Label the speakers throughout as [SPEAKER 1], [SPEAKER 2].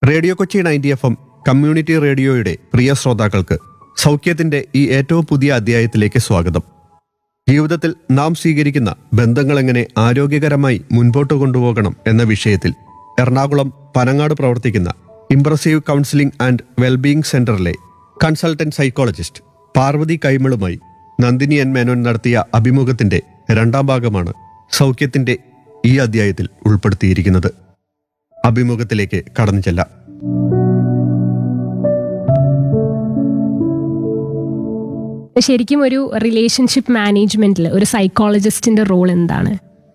[SPEAKER 1] Radio Kochi 90 FM community റേഡിയോയുടെ പ്രിയ ശ്രോതാക്കൾക്ക് സൗഖ്യത്തിന്റെ ഈ ഏറ്റവും പുതിയ അധ്യായത്തിലേക്ക് സ്വാഗതം. ജീവിതത്തിൽ നാം സ്വീകരിക്കുന്ന ബന്ധങ്ങൾ എങ്ങനെ ആരോഗ്യകരമായി മുൻപോട്ട് കൊണ്ടുപോകണം എന്ന വിഷയത്തിൽ എറണാകുളം പനങ്ങാട് പ്രവർത്തിക്കുന്ന ഇംപ്രസീവ് കൗൺസിലിംഗ് ആൻഡ് വെൽബീയിങ് സെന്ററിലെ consultant psychologist Parvathi കൈമളുമായി Nandini N Menon നടത്തിയ അഭിമുഖത്തിന്റെ രണ്ടാം ഭാഗമാണ് സൗഖ്യത്തിന്റെ ഈ അധ്യായത്തിൽ ഉൾപ്പെടുത്തിയിരിക്കുന്നത്. അഭിമുഖത്തിലേക്ക് കടന്നു ചെല്ലാം.
[SPEAKER 2] ശരിക്കും ഒരു റിലേഷൻഷിപ്പ് മാനേജ്മെന്റിൽ ഒരു സൈക്കോളജിസ്റ്റിന്റെ റോൾ എന്താണ്?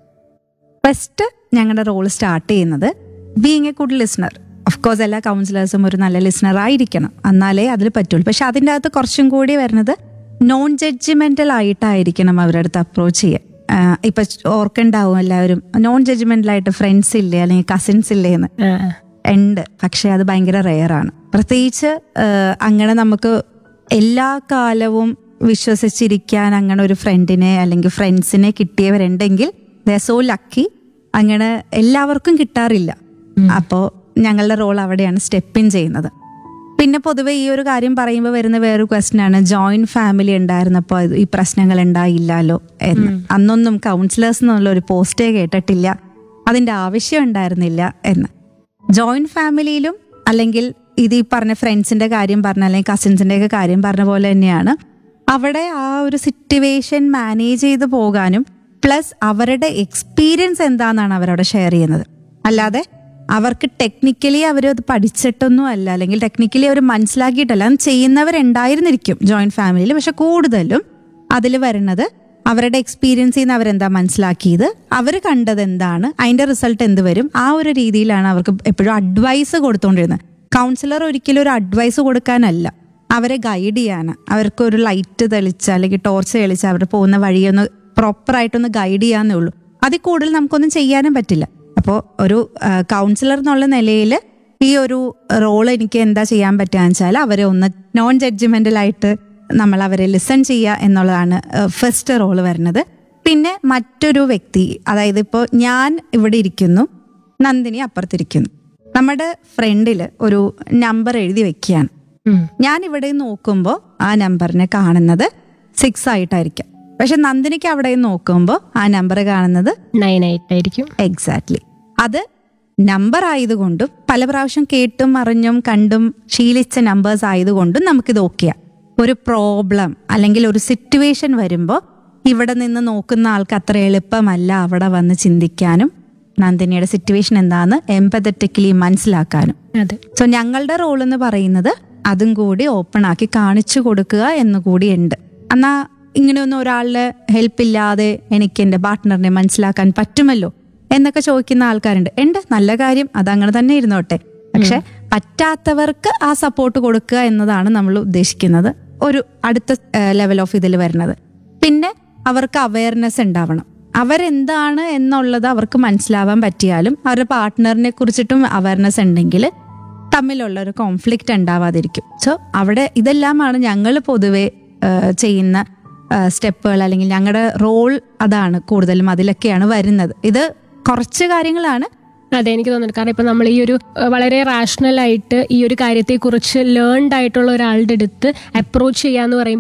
[SPEAKER 3] ഫസ്റ്റ് ഞങ്ങളുടെ റോൾ സ്റ്റാർട്ട് ചെയ്യുന്നത് being A good listener. Of course എല്ലാ കൗൺസിലേഴ്സും ഒരു നല്ല ലിസണർ ആയിരിക്കണം, എന്നാലേ അതിൽ പറ്റുള്ളൂ. പക്ഷെ അതിൻ്റെ അകത്ത് കുറച്ചും കൂടി വരുന്നത് നോൺ ജഡ്ജിമെന്റൽ ആയിട്ടായിരിക്കണം അവരുടെ അടുത്ത് അപ്രോച്ച് ചെയ്യുക. ഇപ്പൊ ഓർക്കുണ്ടാവും എല്ലാവരും, നോൺ ജഡ്ജ്മെന്റലായിട്ട് ഫ്രണ്ട്സ് ഇല്ലേ അല്ലെങ്കിൽ കസിൻസ് ഇല്ലേ എന്ന് ഉണ്ട്. പക്ഷെ അത് ഭയങ്കര റെയറാണ്. പ്രത്യേകിച്ച് അങ്ങനെ നമുക്ക് എല്ലാ കാലവും വിശ്വസിച്ചിരിക്കാൻ അങ്ങനെ ഒരു ഫ്രണ്ടിനെ അല്ലെങ്കിൽ ഫ്രണ്ട്സിനെ കിട്ടിയവരുണ്ടെങ്കിൽ ദേ സോ ലക്കി. അങ്ങനെ എല്ലാവർക്കും കിട്ടാറില്ല. അപ്പോൾ ഞങ്ങളുടെ റോൾ അവിടെയാണ് സ്റ്റെപ്പ് ഇൻ ചെയ്യുന്നത്. പിന്നെ പൊതുവെ ഈ ഒരു കാര്യം പറയുമ്പോൾ വരുന്ന വേറൊരു ക്വസ്റ്റ്യൻ ആണ്, ജോയിന്റ് ഫാമിലി ഉണ്ടായിരുന്നപ്പോൾ ഈ പ്രശ്നങ്ങൾ ഉണ്ടായില്ലല്ലോ എന്ന്. അന്നൊന്നും കൗൺസിലേഴ്സ് എന്നുള്ള ഒരു പോസ്റ്റേ കേട്ടിട്ടില്ല, അതിൻ്റെ ആവശ്യം ഉണ്ടായിരുന്നില്ല എന്ന്. ജോയിന്റ് ഫാമിലിയിലും അല്ലെങ്കിൽ ഇത് ഈ പറഞ്ഞ ഫ്രണ്ട്സിന്റെ കാര്യം പറഞ്ഞ അല്ലെങ്കിൽ കസിൻസിന്റെ ഒക്കെ കാര്യം പറഞ്ഞ പോലെ തന്നെയാണ് അവിടെ ആ ഒരു സിറ്റുവേഷൻ മാനേജ് ചെയ്ത് പോകാനും പ്ലസ് അവരുടെ എക്സ്പീരിയൻസ് എന്താണെന്നാണ് അവരവിടെ ഷെയർ ചെയ്യുന്നത്. അല്ലാതെ അവർക്ക് ടെക്നിക്കലി അവരത് പഠിച്ചിട്ടൊന്നും അല്ല, അല്ലെങ്കിൽ ടെക്നിക്കലി അവർ മനസ്സിലാക്കിയിട്ടല്ല. അത് ചെയ്യുന്നവരുണ്ടായിരുന്നിരിക്കും ജോയിന്റ് ഫാമിലിയിൽ. പക്ഷെ കൂടുതലും അതിൽ വരുന്നത് അവരുടെ എക്സ്പീരിയൻസിൽ നിന്ന് അവരെന്താ മനസ്സിലാക്കിയത്, അവർ കണ്ടത് എന്താണ്, അതിന്റെ റിസൾട്ട് എന്ത് വരും, ആ ഒരു രീതിയിലാണ് അവർക്ക് എപ്പോഴും അഡ്വൈസ് കൊടുത്തുകൊണ്ടിരുന്നത്. കൗൺസിലർ ഒരിക്കലും ഒരു അഡ്വൈസ് കൊടുക്കാനല്ല, അവരെ ഗൈഡ് ചെയ്യാനാണ്. അവർക്ക് ഒരു ലൈറ്റ് തെളിച്ച് അല്ലെങ്കിൽ ടോർച്ച് തെളിച്ച് അവർ പോകുന്ന വഴിയൊന്ന് പ്രോപ്പറായിട്ടൊന്ന് ഗൈഡ് ചെയ്യാന്നേ ഉള്ളൂ. അതിൽ കൂടുതൽ നമുക്കൊന്നും ചെയ്യാനും പറ്റില്ല. അപ്പോൾ ഒരു കൗൺസിലർ എന്നുള്ള നിലയിൽ ഈ ഒരു റോൾ എനിക്ക് എന്താ ചെയ്യാൻ പറ്റുകയെന്ന് വെച്ചാൽ അവരെ ഒന്ന് നോൺ ജഡ്ജ്മെന്റലായിട്ട് നമ്മൾ അവരെ ലിസൺ ചെയ്യുക എന്നുള്ളതാണ് ഫസ്റ്റ് റോള് വരുന്നത്. പിന്നെ മറ്റൊരു വ്യക്തി, അതായത് ഇപ്പോൾ ഞാൻ ഇവിടെ ഇരിക്കുന്നു, നന്ദിനി അപ്പുറത്തിരിക്കുന്നു. നമ്മുടെ ഫ്രണ്ടിൽ ഒരു നമ്പർ എഴുതി വെക്കുകയാണ്. ഞാൻ ഇവിടെ നോക്കുമ്പോൾ ആ നമ്പറിനെ കാണുന്നത് 6 ആയിട്ടായിരിക്കാം. പക്ഷെ നന്ദിനിക്ക് അവിടെ നോക്കുമ്പോൾ ആ നമ്പർ കാണുന്നത്
[SPEAKER 2] 9 ആയിട്ടായിരിക്കും.
[SPEAKER 3] എക്സാക്ട്ലി. അത് നമ്പർ ആയതുകൊണ്ടും പല പ്രാവശ്യം കേട്ടും അറിഞ്ഞും കണ്ടും ശീലിച്ച നമ്പേഴ്സ് ആയതുകൊണ്ടും നമുക്കിത് ഓക്കെയാ. ഒരു പ്രോബ്ലം അല്ലെങ്കിൽ ഒരു സിറ്റുവേഷൻ വരുമ്പോൾ ഇവിടെ നിന്ന് നോക്കുന്ന ആൾക്ക് അത്ര എളുപ്പമല്ല അവിടെ വന്ന് ചിന്തിക്കാനും നന്ദിനിയുടെ സിറ്റുവേഷൻ എന്താന്ന് എംപതറ്റിക്കലി മനസ്സിലാക്കാനും. സോ ഞങ്ങളുടെ റോൾ എന്ന് പറയുന്നത് അതും കൂടി ഓപ്പൺ ആക്കി കാണിച്ചു കൊടുക്കുക എന്നുകൂടി ഉണ്ട്. എന്നാ ഇങ്ങനെയൊന്നും ഒരാളുടെ ഹെൽപ്പ് ഇല്ലാതെ എനിക്ക് എൻ്റെ പാർട്ട്ണറിനെ മനസ്സിലാക്കാൻ പറ്റുമല്ലോ എന്നൊക്കെ ചോദിക്കുന്ന ആൾക്കാരുണ്ട്. നല്ല കാര്യം, അതങ്ങനെ തന്നെ ഇരുന്നോട്ടെ. പക്ഷെ പറ്റാത്തവർക്ക് ആ സപ്പോർട്ട് കൊടുക്കുക എന്നതാണ് നമ്മൾ ഉദ്ദേശിക്കുന്നത്, ഒരു അടുത്ത ലെവൽ ഓഫ് ഇതിൽ വരുന്നത്. പിന്നെ അവർക്ക് അവയർനെസ് ഉണ്ടാവണം. അവരെന്താണ് എന്നുള്ളത് അവർക്ക് മനസ്സിലാവാൻ പറ്റിയാലും അവരുടെ പാർട്ട്ണറിനെ കുറിച്ചിട്ടും അവയർനെസ് ഉണ്ടെങ്കിൽ തമ്മിലുള്ള ഒരു കോൺഫ്ലിക്റ്റ് ഉണ്ടാവാതിരിക്കും. സോ അവിടെ ഇതെല്ലാമാണ് ഞങ്ങൾ പൊതുവെ ചെയ്യുന്ന സ്റ്റെപ്പുകൾ, അല്ലെങ്കിൽ ഞങ്ങളുടെ റോൾ അതാണ് കൂടുതലും. അതിലൊക്കെയാണ് വരുന്നത്. ഇത് കുറച്ച് കാര്യങ്ങളാണ്.
[SPEAKER 2] അതെ, എനിക്ക് തോന്നുന്നു. കാരണം ഇപ്പൊ നമ്മൾ ഈ ഒരു വളരെ റാഷണൽ ആയിട്ട് ഈ ഒരു കാര്യത്തെക്കുറിച്ച് ലേൺഡ് ആയിട്ടുള്ള ഒരാളുടെ അടുത്ത് അപ്രോച്ച് ചെയ്യാന്ന് പറയുമ്പോൾ